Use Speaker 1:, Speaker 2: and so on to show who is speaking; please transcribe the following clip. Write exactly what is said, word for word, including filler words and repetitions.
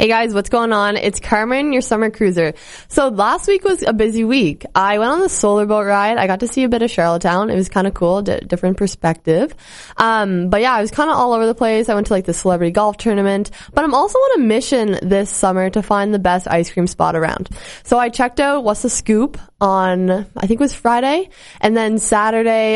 Speaker 1: Hey guys, what's going on? It's Carmen, your summer cruiser. So last week was a busy week. I went on the solar boat ride. I got to see a bit of Charlottetown. It was kind of cool, d- different perspective. Um, but yeah, I was kind of all over the place. I went to like the celebrity golf tournament, but I'm also on a mission this summer to find the best ice cream spot around. So I checked out What's the Scoop on, I think it was Friday, and then Saturday